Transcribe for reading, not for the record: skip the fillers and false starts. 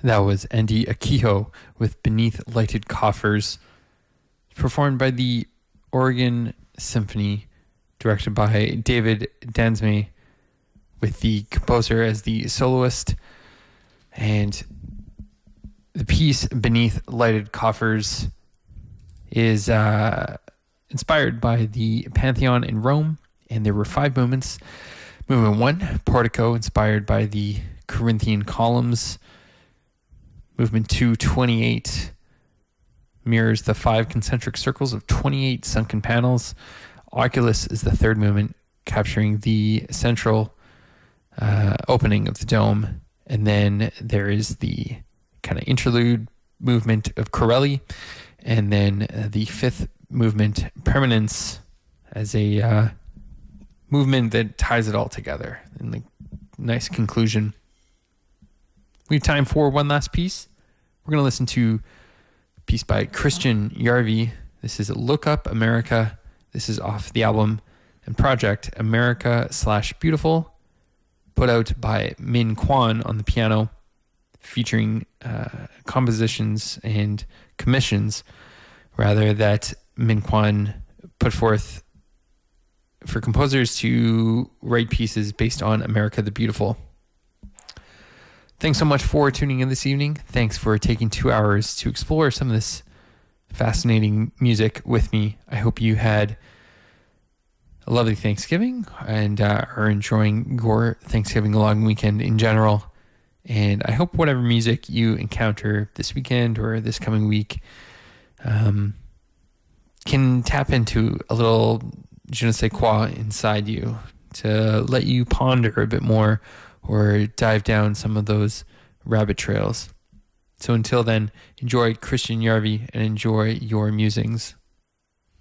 That was Andy Akiho with Beneath Lighted Coffers, performed by the Oregon Symphony, directed by David Dansme, with the composer as the soloist. And the piece Beneath Lighted Coffers is inspired by the Pantheon in Rome, and there were 5 movements. Movement 1, Portico, inspired by the Corinthian columns. Movement 2, 28, mirrors the 5 concentric circles of 28 sunken panels. Oculus is the 3rd movement, capturing the central opening of the dome. And then there is the kind of interlude movement of Corelli. And then the 5th movement, Permanence, as a movement that ties it all together in the nice conclusion. We have time for one last piece. We're going to listen to a piece by Christian Yarvi. This is Look Up America. This is off the album and project America/Beautiful, put out by Min Kwan on the piano, featuring compositions and commissions, rather, that Min Kwan put forth for composers to write pieces based on America the Beautiful. Thanks so much for tuning in this evening. Thanks for taking 2 hours to explore some of this fascinating music with me. I hope you had a lovely Thanksgiving and are enjoying your Thanksgiving long weekend in general. And I hope whatever music you encounter this weekend or this coming week can tap into a little je ne sais quoi inside you to let you ponder a bit more or dive down some of those rabbit trails. So until then, enjoy Christian Yarvi and enjoy your musings.